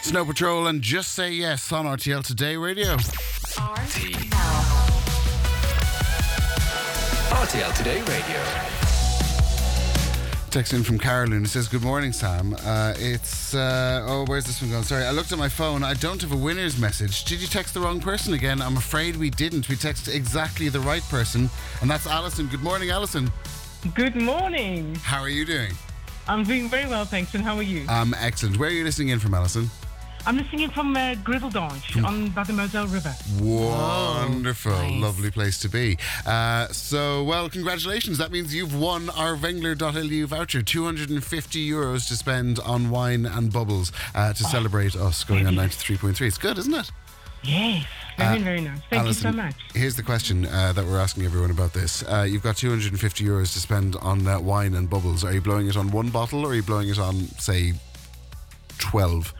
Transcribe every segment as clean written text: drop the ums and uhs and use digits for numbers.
Snow Patrol and Just Say Yes on RTL Today Radio. RTL Today Radio. Text in from Carolyn. It says, good morning, Sam. Where's this one going? Sorry, I looked at my phone. I don't have a winner's message. Did you text the wrong person again? I'm afraid we didn't. We texted exactly the right person, and that's Alison. Good morning, Alison. Good morning. How are you doing? I'm doing very well, thanks. And how are you? Excellent. Where are you listening in from, Alison? I'm listening in from Grizzledonge on by the Moselle River. Wonderful. Nice. Lovely place to be. Congratulations. That means you've won our Wengler.lu voucher, €250 to spend on wine and bubbles to celebrate us going on 93.3. It's good, isn't it? Yes. Very nice. Thank Alison, you so much. Here's the question that we're asking everyone about this. You've got €250 to spend on wine and bubbles. Are you blowing it on one bottle or are you blowing it on, say, 12?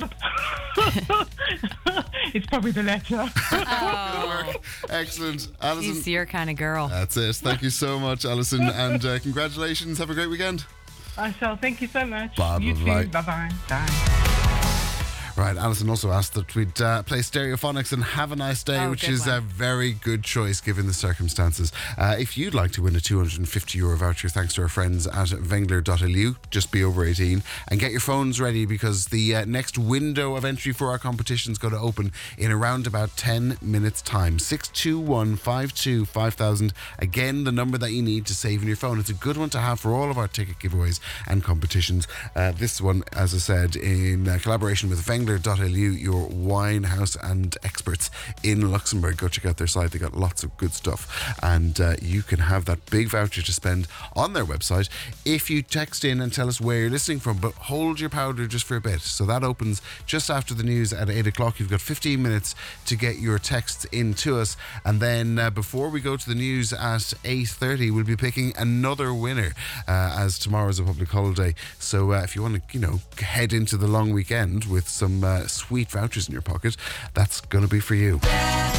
It's probably the latter. Good work. Excellent. Alison. She's your kind of girl. That's it. Thank you so much, Alison. And congratulations. Have a great weekend. I shall. Thank you so much. Bye, You bye, too. bye. Bye-bye. Bye. Right, Alison also asked that we'd play Stereophonics and Have a Nice Day, which good is a one. very good choice given the circumstances. If you'd like to win a €250 voucher thanks to our friends at Wengler.lu, just be over 18 and get your phones ready because the next window of entry for our competition is going to open in around about 10 minutes time. 621-52-5000. Again, the number that you need to save in your phone. It's a good one to have for all of our ticket giveaways and competitions. This one, as I said, in collaboration with Wengler.lu, your wine house and experts in Luxembourg. Go check out their site. They got lots of good stuff, and you can have that big voucher to spend on their website if you text in and tell us where you're listening from. But hold your powder just for a bit. So that opens just after the news at 8 o'clock. You've got 15 minutes to get your texts in to us, and then before we go to the news at 8:30, we'll be picking another winner as tomorrow's a public holiday. So if you want to, head into the long weekend with some sweet vouchers in your pocket, that's going to be for you.